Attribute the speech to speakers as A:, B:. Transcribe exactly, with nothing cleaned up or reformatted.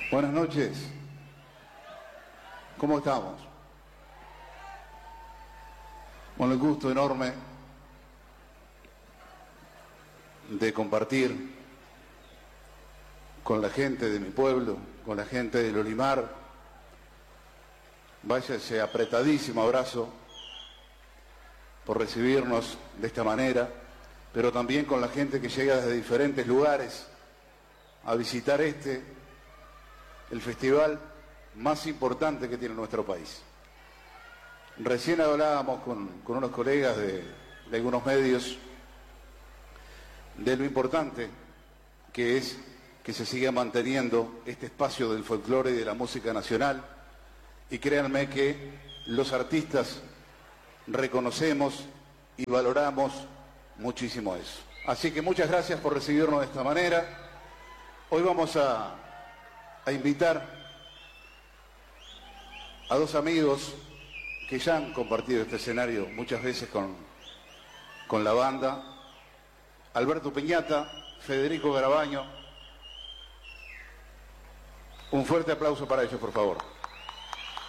A: Buenas noches. ¿Cómo estamos? Con el gusto enorme de compartir con la gente de mi pueblo, con la gente del Olimar. Vaya ese apretadísimo abrazo por recibirnos de esta manera, pero también con la gente que llega desde diferentes lugares a visitar este, el festival más importante que tiene nuestro país. Recién hablábamos con, con unos colegas de, de algunos medios de lo importante que es que se siga manteniendo este espacio del folclore y de la música nacional, y créanme que los artistas reconocemos y valoramos muchísimo eso. Así que muchas gracias por recibirnos de esta manera. Hoy vamos a, a invitar a dos amigos que ya han compartido este escenario muchas veces con, con la banda: Alberto Piñata, Federico Garabaño. Un fuerte aplauso para ellos, por favor.